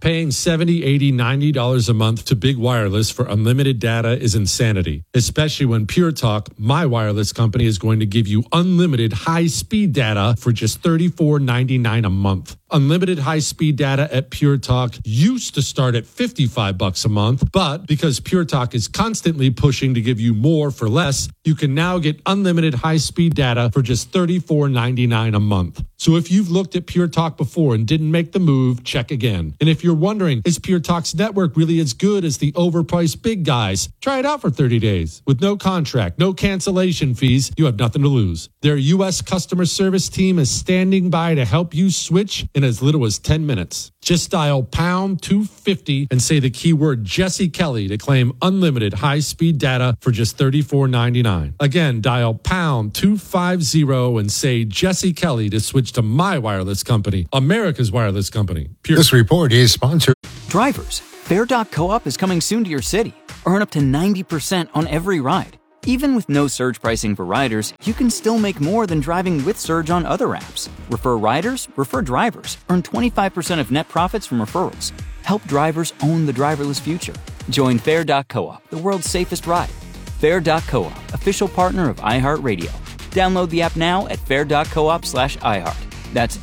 Paying $70, $80, $90 a month to Big Wireless for unlimited data is insanity, especially when Pure Talk, my wireless company, is going to give you unlimited high-speed data for just $34.99 a month. Unlimited high-speed data at Pure Talk used to start at $55 a month, but because Pure Talk is constantly pushing to give you more for less, you can now get unlimited high-speed data for just $34.99 a month. So if you've looked at Pure Talk before and didn't make the move, check again. And if you're wondering, is Pure Talk's network really as good as the overpriced big guys? Try it out for 30 days. With no contract, no cancellation fees, you have nothing to lose. Their U.S. customer service team is standing by to help you switch in as little as 10 minutes. Just dial pound 250 and say the keyword Jesse Kelly to claim unlimited high-speed data for just $34.99. Again, dial pound 250 and say Jesse Kelly to switch to my wireless company, America's wireless company. Pure. This report is sponsored. Drivers, Fair.coop is coming soon to your city. Earn up to 90% on every ride. Even with no surge pricing for riders, you can still make more than driving with Surge on other apps. Refer riders, refer drivers. Earn 25% of net profits from referrals. Help drivers own the driverless future. Join Fair.coop, the world's safest ride. Fair.coop, official partner of iHeartRadio. Download the app now at fair.coop/iHeart. That's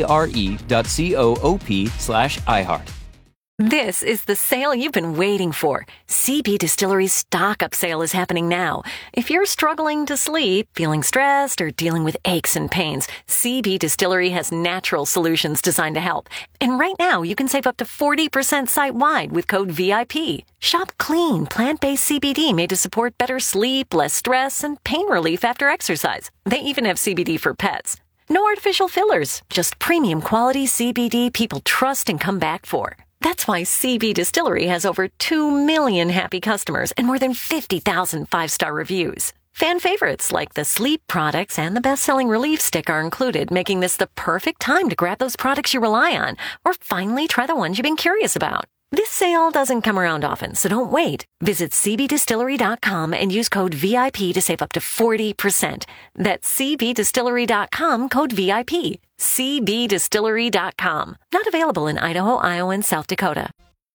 FARE.coop/iHeart. This is the sale you've been waiting for. CB Distillery's Stock Up Sale is happening now. If you're struggling to sleep, feeling stressed, or dealing with aches and pains, CB Distillery has natural solutions designed to help. And right now, you can save up to 40% site-wide with code VIP. Shop clean, plant-based CBD made to support better sleep, less stress, and pain relief after exercise. They even have CBD for pets. No artificial fillers, just premium quality CBD people trust and come back for. That's why CB Distillery has over 2 million happy customers and more than 50,000 five-star reviews. Fan favorites like the sleep products and the best-selling Relief Stick are included, making this the perfect time to grab those products you rely on or finally try the ones you've been curious about. This sale doesn't come around often, so don't wait. Visit cbdistillery.com and use code VIP to save up to 40%. That's cbdistillery.com, code VIP. cbdistillery.com. Not available in Idaho, Iowa, and South Dakota.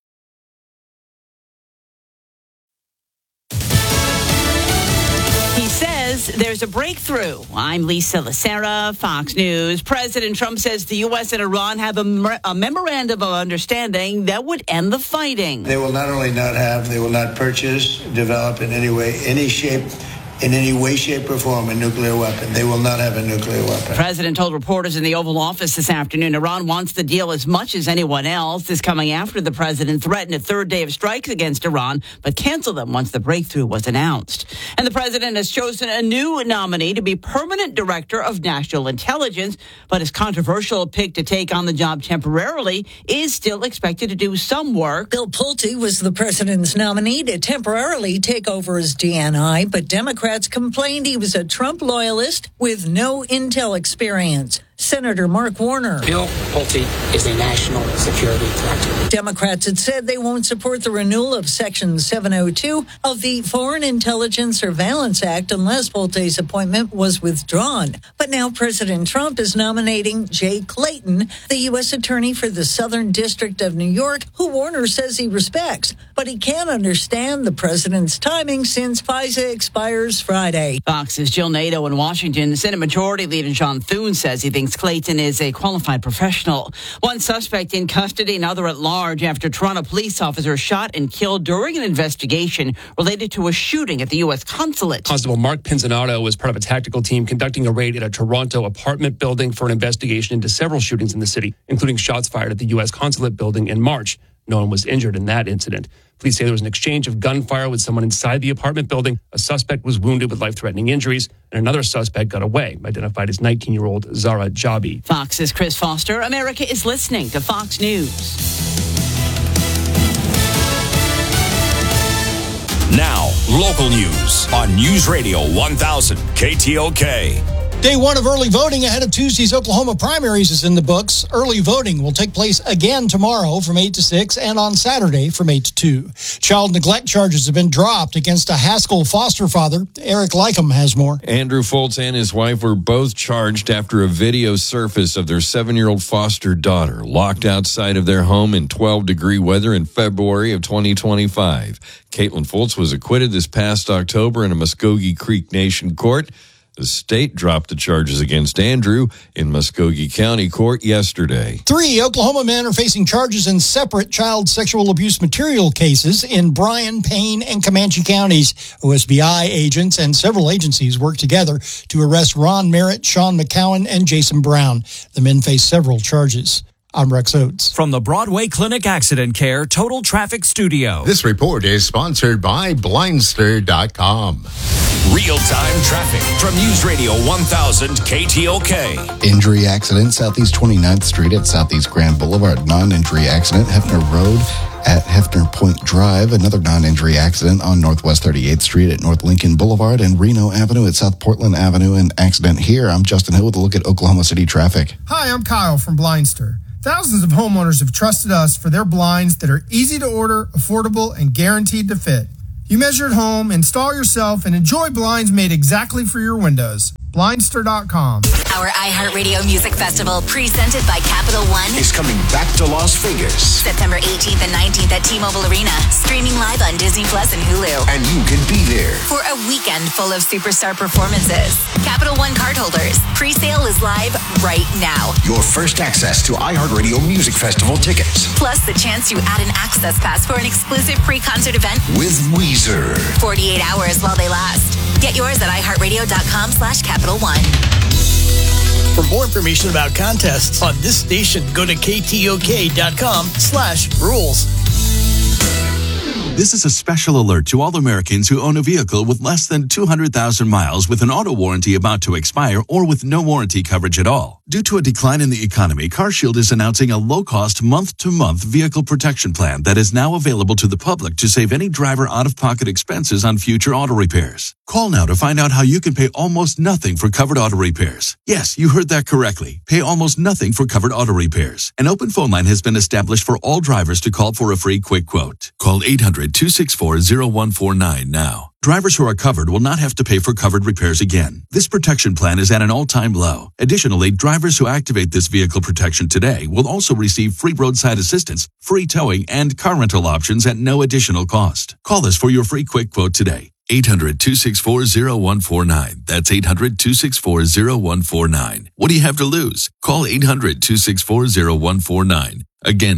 He says there's a breakthrough. I'm Lisa Lacera, Fox News. President Trump says the U.S. and Iran have a memorandum of understanding that would end the fighting. They will not only not have, they will not purchase, develop in any way, any shape, in any way, shape, or form a nuclear weapon. They will not have a nuclear weapon. The president told reporters in the Oval Office this afternoon Iran wants the deal as much as anyone else. This coming after the president threatened a third day of strikes against Iran, but canceled them once the breakthrough was announced. And the president has chosen a new nominee to be permanent director of national intelligence, but his controversial pick to take on the job temporarily is still expected to do some work. Bill Pulte was the president's nominee to temporarily take over as DNI, but Democrats complained he was a Trump loyalist with no intel experience. Senator Mark Warner. Bill Pulte is a national security threat. Democrats had said they won't support the renewal of Section 702 of the Foreign Intelligence Surveillance Act unless Pulte's appointment was withdrawn. But now President Trump is nominating Jay Clayton, the U.S. Attorney for the Southern District of New York, who Warner says he respects. But he can't understand the president's timing since FISA expires Friday. Fox's Jill Nato in Washington. Senate Majority Leader John Thune says he thinks Clayton is a qualified professional. One suspect in custody, another at large after Toronto police officers shot and killed during an investigation related to a shooting at the U.S. consulate. Constable Mark Pinzanato was part of a tactical team conducting a raid at a Toronto apartment building for an investigation into several shootings in the city, including shots fired at the U.S. consulate building in March. No one was injured in that incident. Police say there was an exchange of gunfire with someone inside the apartment building. A suspect was wounded with life-threatening injuries, and another suspect got away, identified as 19-year-old Zara Jabi. Fox's Chris Foster. America is listening to Fox News. Now, local news on News Radio 1000 KTOK. Day one of early voting ahead of Tuesday's Oklahoma primaries is in the books. Early voting will take place again tomorrow from 8 to 6 and on Saturday from 8 to 2. Child neglect charges have been dropped against a Haskell foster father. Eric Lycum has more. Andrew Foltz and his wife were both charged after a video surfaced of their 7-year-old foster daughter locked outside of their home in 12-degree weather in February of 2025. Caitlin Foltz was acquitted this past October in a Muskogee Creek Nation court. The state dropped the charges against Andrew in Muskogee County Court yesterday. 3 Oklahoma men are facing charges in separate child sexual abuse material cases in Bryan, Payne, and Comanche counties. OSBI agents and several agencies worked together to arrest Ron Merritt, Sean McCowan, and Jason Brown. The men face several charges. I'm Rex Oates. From the Broadway Clinic Accident Care Total Traffic Studio. This report is sponsored by Blindster.com. Real-time traffic from News Radio 1000 KTOK. Injury accident, Southeast 29th Street at Southeast Grand Boulevard. Non-injury accident, Hefner Road at Hefner Point Drive. Another non-injury accident on Northwest 38th Street at North Lincoln Boulevard and Reno Avenue at South Portland Avenue. An accident here. I'm Justin Hill with a look at Oklahoma City traffic. Hi, I'm Kyle from Blindster. Thousands of homeowners have trusted us for their blinds that are easy to order, affordable, and guaranteed to fit. You measure at home, install yourself, and enjoy blinds made exactly for your windows. Blindster.com. Our iHeartRadio Music Festival, presented by Capital One, is coming back to Las Vegas. September 18th and 19th at T-Mobile Arena, streaming live on Disney Plus and Hulu. And you can be there for a weekend full of superstar performances. Capital One cardholders, pre-sale is live right now. Your first access to iHeartRadio Music Festival tickets. Plus the chance to add an access pass for an exclusive pre-concert event with Weezer. 48 hours while they last. Get yours at iHeartRadio.com/Capital One. For more information about contests on this station, go to ktok.com/rules. This is a special alert to all Americans who own a vehicle with less than 200,000 miles with an auto warranty about to expire or with no warranty coverage at all. Due to a decline in the economy, CarShield is announcing a low-cost month-to-month vehicle protection plan that is now available to the public to save any driver out-of-pocket expenses on future auto repairs. Call now to find out how you can pay almost nothing for covered auto repairs. Yes, you heard that correctly. Pay almost nothing for covered auto repairs. An open phone line has been established for all drivers to call for a free quick quote. Call 800-264-0149 now. Drivers who are covered will not have to pay for covered repairs again. This protection plan is at an all-time low. Additionally, drivers who activate this vehicle protection today will also receive free roadside assistance, free towing, and car rental options at no additional cost. Call us for your free quick quote today. 800-264-0149. That's 800-264-0149. What do you have to lose? Call 800-264-0149. Again,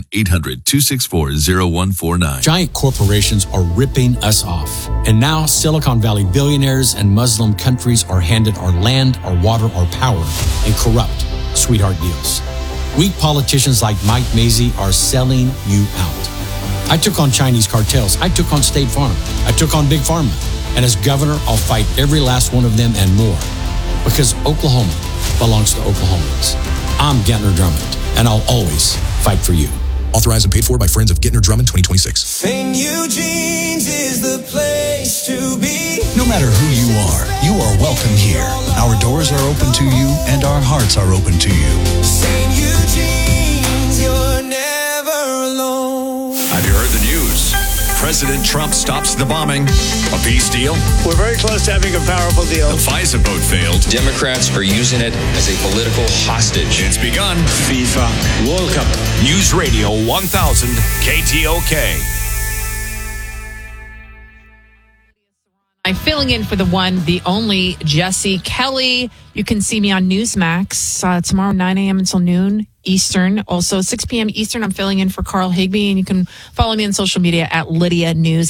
800-264-0149. Giant corporations are ripping us off. And now Silicon Valley billionaires and Muslim countries are handed our land, our water, our power in corrupt sweetheart deals. Weak politicians like Mike Mazzei are selling you out. I took on Chinese cartels. I took on State Farm. I took on Big Pharma. And as governor, I'll fight every last one of them and more. Because Oklahoma belongs to Oklahomans. I'm Gentner Drummond, and I'll always fight for you. Authorized and paid for by Friends of Gentner Drummond 2026. St. Eugene's is the place to be. No matter who you are welcome here. Our doors are open to you, and our hearts are open to you. St. Eugene's, you're never alone. Have you heard the news? President Trump stops the bombing. A peace deal? We're very close to having a powerful deal. The FISA vote failed. Democrats are using it as a political hostage. It's begun. FIFA World Cup. News Radio 1000 KTOK. I'm filling in for the one, the only Jesse Kelly. You can see me on Newsmax tomorrow, 9 a.m. until noon Eastern. Also, 6 p.m. Eastern, I'm filling in for Carl Higbie. And you can follow me on social media at Lydia News,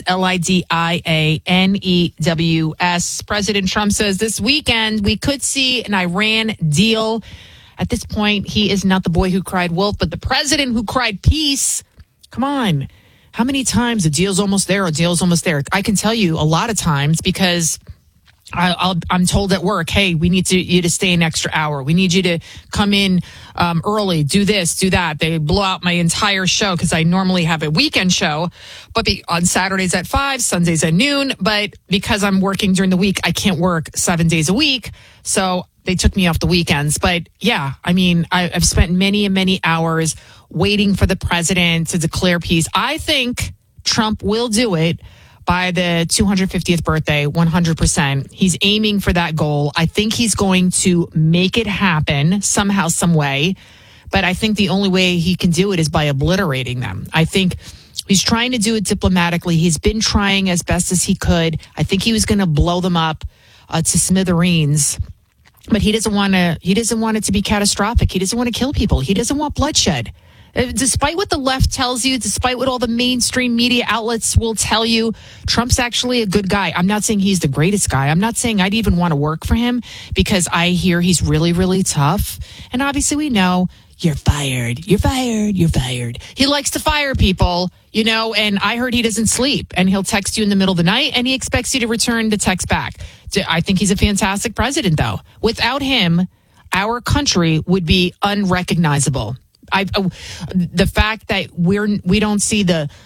LIDIANEWS. President Trump says this weekend we could see an Iran deal. At this point, he is not the boy who cried wolf, but the president who cried peace. Come on. How many times a deal's almost there, a deal's almost there? I can tell you a lot of times because I'm told at work, hey, we need you to stay an extra hour. We need you to come in early, do this, do that. They blow out my entire show because I normally have a weekend show, but on Saturdays at 5, Sundays at noon. But because I'm working during the week, I can't work 7 days a week. So they took me off the weekends. But yeah, I mean, I've spent many and many hours waiting for the president to declare peace. I think Trump will do it by the 250th birthday, 100%. He's aiming for that goal. I think he's going to make it happen somehow, some way. But I think the only way he can do it is by obliterating them. I think he's trying to do it diplomatically. He's been trying as best as he could. I think he was going to blow them up to smithereens. But he doesn't want it to be catastrophic. He doesn't want to kill people. He doesn't want bloodshed. Despite what the left tells you, despite what all the mainstream media outlets will tell you, Trump's actually a good guy. I'm not saying he's the greatest guy. I'm not saying I'd even want to work for him because I hear he's really, really tough. And obviously we know you're fired. You're fired. You're fired. He likes to fire people, and I heard he doesn't sleep and he'll text you in the middle of the night and he expects you to return the text back. I think he's a fantastic president, though. Without him, our country would be unrecognizable. The fact that we don't see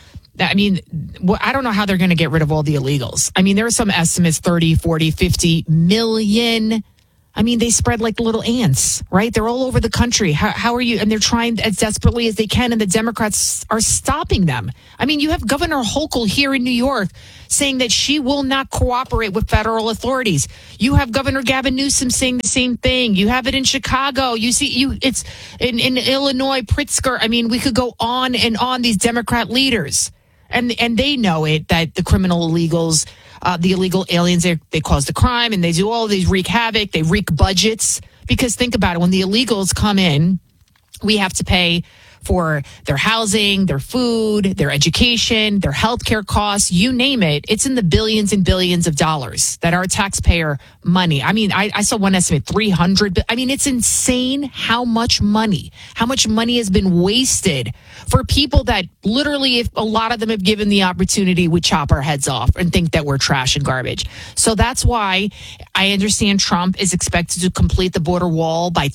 I don't know how they're going to get rid of all the illegals. I mean, there are some estimates, 30, 40, 50 million. I mean, they spread like little ants, right? They're all over the country. How are you? And they're trying as desperately as they can, and the Democrats are stopping them. I mean, you have Governor Hochul here in New York saying that she will not cooperate with federal authorities. You have Governor Gavin Newsom saying the same thing. You have it in Chicago. It's in Illinois, Pritzker. I mean, we could go on and on, these Democrat leaders. And they know it, that the criminal illegals, the illegal aliens, they cause the crime and they do all of these, wreak havoc. They wreak budgets. Because think about it, when the illegals come in, we have to pay for their housing, their food, their education, their healthcare costs, you name it. It's in the billions and billions of dollars that our taxpayer money. I mean, I saw one estimate, 300. I mean, it's insane how much money has been wasted for people that literally, if a lot of them have given the opportunity, would chop our heads off and think that we're trash and garbage. So that's why I understand Trump is expected to complete the border wall by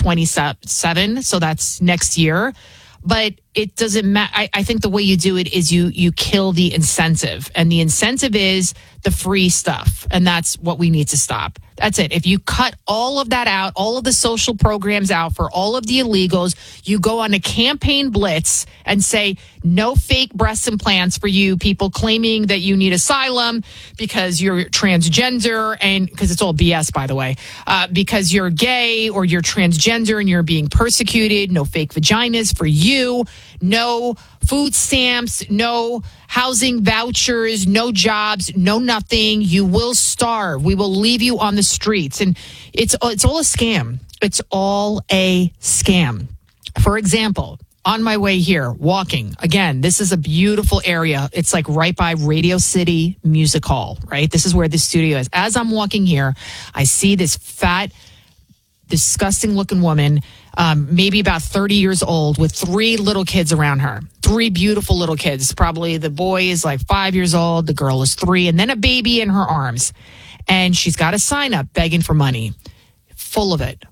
2027. So that's next year. But it doesn't matter. I think the way you do it is you kill the incentive. And the incentive is the free stuff. And that's what we need to stop. That's it. If you cut all of that out, all of the social programs out for all of the illegals, you go on a campaign blitz and say, no fake breast implants for you people claiming that you need asylum because you're transgender, and because it's all BS, by the way, because you're gay or you're transgender and you're being persecuted. No fake vaginas for you. No food stamps, no housing vouchers, no jobs, no nothing. You will starve. We will leave you on the streets. And it's all a scam. It's all a scam. For example, on my way here, walking, again, this is a beautiful area. It's like right by Radio City Music Hall, right? This is where the studio is. As I'm walking here, I see this fat, disgusting looking woman, maybe about 30 years old, with 3 little kids around her. 3 beautiful little kids. Probably the boy is like 5 years old, the girl is 3, and then a baby in her arms. And she's got a sign up begging for money. Full of it.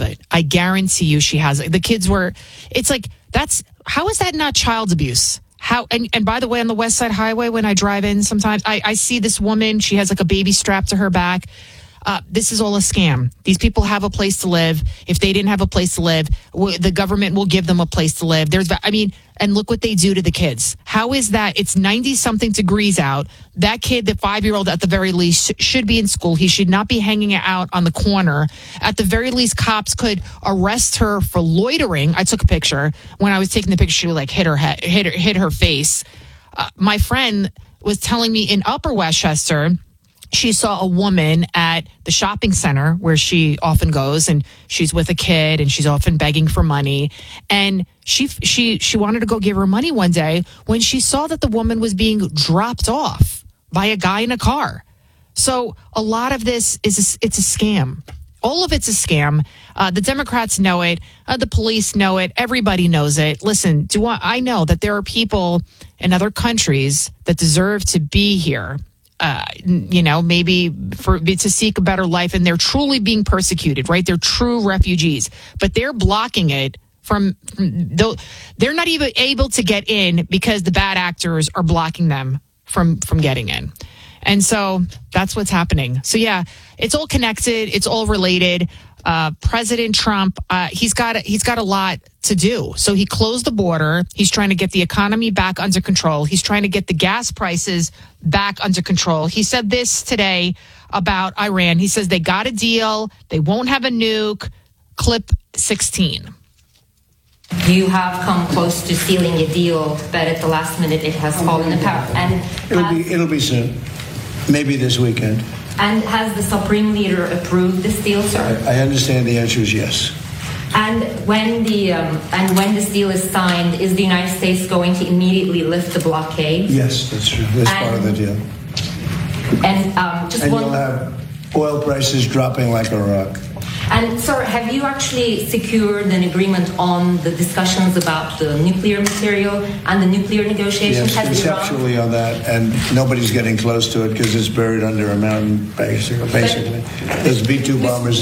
I guarantee you she has it. The kids were, it's like, how is that not child abuse? And by the way, on the West Side Highway, when I drive in sometimes, I see this woman, she has like a baby strapped to her back. This is all a scam. These people have a place to live. If they didn't have a place to live, the government will give them a place to live. And look what they do to the kids. How is that? It's 90-something degrees out. That kid, the 5-year-old, at the very least, should be in school. He should not be hanging out on the corner. At the very least, cops could arrest her for loitering. I took a picture. When I was taking the picture, she like hit her face. My friend was telling me in Upper Westchester, she saw a woman at the shopping center where she often goes, and she's with a kid and she's often begging for money. And she wanted to go give her money one day when she saw that the woman was being dropped off by a guy in a car. So a lot of this it's a scam. All of it's a scam. The Democrats know it. The police know it. Everybody knows it. Listen, I know that there are people in other countries that deserve to be here. Maybe to seek a better life, and they're truly being persecuted, right? They're true refugees, but they're blocking it they're not even able to get in because the bad actors are blocking them from getting in. And so that's what's happening. So yeah, it's all connected. It's all related. President Trump, he's got a lot to do. So he closed the border. He's trying to get the economy back under control. He's trying to get the gas prices back under control. He said this today about Iran. He says they got a deal. They won't have a nuke. Clip 16. You have come close to sealing a deal, but at the last minute it has fallen apart. And it'll be soon, maybe this weekend. And has the Supreme Leader approved this deal, sir? I understand the answer is yes. And when this deal is signed, is the United States going to immediately lift the blockade? Yes, that's true. That's part of the deal. And you'll have oil prices dropping like a rock. And, sir, have you actually secured an agreement on the discussions about the nuclear material and the nuclear negotiations? Yes, conceptually on that, and nobody's getting close to it because it's buried under a mountain, basically. There's B-2 bombers.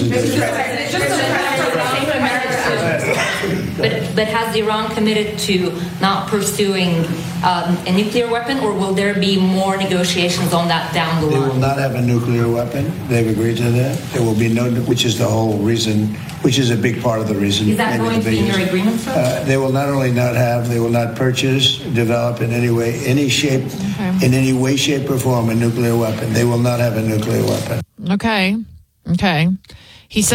But has Iran committed to not pursuing a nuclear weapon, or will there be more negotiations on that down the line? They will not have a nuclear weapon. They've agreed to that. There will be no, which is the whole reason, which is a big part of the reason. Is that going to be in your agreement, sir? They will not only not have, they will not purchase, develop in any way, any shape, in any way, shape, or form a nuclear weapon. They will not have a nuclear weapon. Okay. He said